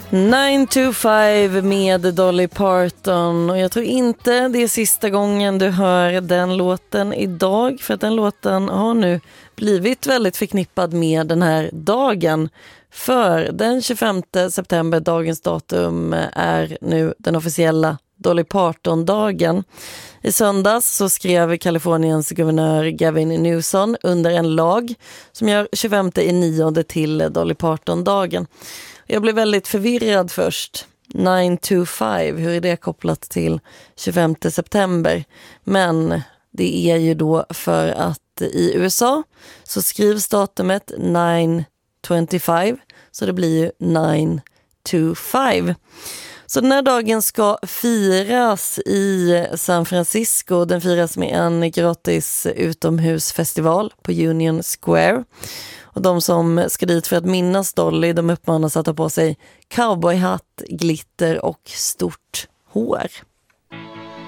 9 to 5 med Dolly Parton, och jag tror inte det är sista gången du hör den låten idag, för att den låten har nu blivit väldigt förknippad med den här dagen. För den 25 september, dagens datum, är nu den officiella Dolly Parton-dagen. I söndags så skrev Kaliforniens guvernör Gavin Newsom under en lag som gör 25/9 till Dolly Parton-dagen. Jag blev väldigt förvirrad först. 9 to 5, hur är det kopplat till 25 september? Men det är ju då för att i USA så skrivs datumet 9/25, så det blir ju 9 to 5. Så den här dagen ska firas i San Francisco. Den firas med en gratis utomhusfestival på Union Square. Och de som ska dit för att minnas Dolly, de uppmanas att ta på sig cowboyhatt, glitter och stort hår.